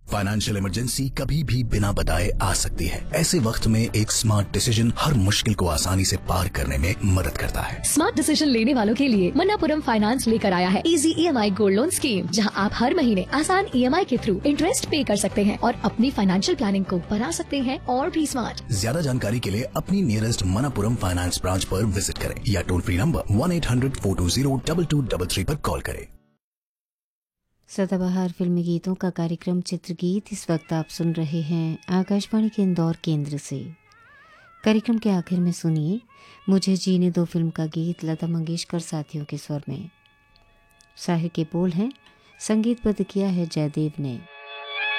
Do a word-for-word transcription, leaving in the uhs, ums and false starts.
Financial emergency कभी भी बिना बताए आ सकती है। ऐसे वक्त में एक स्मार्ट डिसीजन हर मुश्किल को आसानी से पार करने में मदद करता है। स्मार्ट डिसीजन लेने वालों के लिए मन्नापुरम फाइनेंस लेकर आया है easy EMI gold loan scheme, जहां आप हर महीने आसान ईएमआई के थ्रू इंटरेस्ट पे कर सकते हैं और अपनी फाइनेंशियल प्लानिंग को बना सकते हैं और भी स्मार्ट। ज्यादा जानकारी के लिए अपनी नियरेस्ट मन्नापुरम फाइनेंस ब्रांच पर विजिट करें या toll free number one eight hundred four to zero double two double three पर कॉल करें। सदाबहार फिल्मी गीतों का कार्यक्रम चित्रगीत इस वक्त आप सुन रहे हैं आकाशवाणी के इंदौर केंद्र से। कार्यक्रम के आखिर में सुनिए मुझे जीने दो फिल्म का गीत लता मंगेशकर साथियों के स्वर में। साहिर के बोल हैं, संगीतबद्ध किया है जयदेव ने।